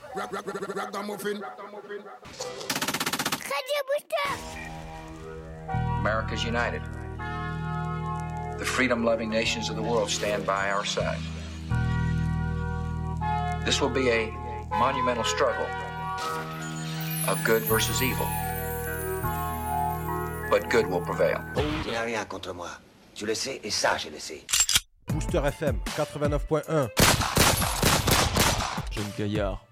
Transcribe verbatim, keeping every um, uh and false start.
Ragamuffin. Radio Booster. America's united. The freedom-loving nations of the world stand by our side. This will be a monumental struggle of good versus evil. But good will prevail. Tu n'as rien contre moi. Tu le sais et ça, je le sais. Booster F M quatre-vingt-neuf point un. Jeune Gaillard.